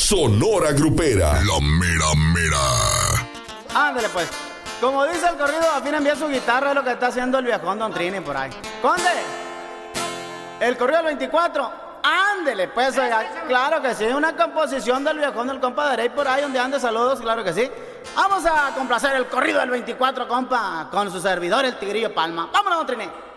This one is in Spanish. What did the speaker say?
Sonora Grupera. La mera mera. Ándale pues. Como dice el corrido, afina envía su guitarra, es lo que está haciendo el viejón Don Trini por ahí. Conde, el corrido del 24, ándele pues, oiga, claro que sí, una composición del viejón del compa Derey por ahí, donde ande, saludos, claro que sí. Vamos a complacer el corrido del 24, compa, con su servidor, el Tigrillo Palma. Vámonos, Don Trini.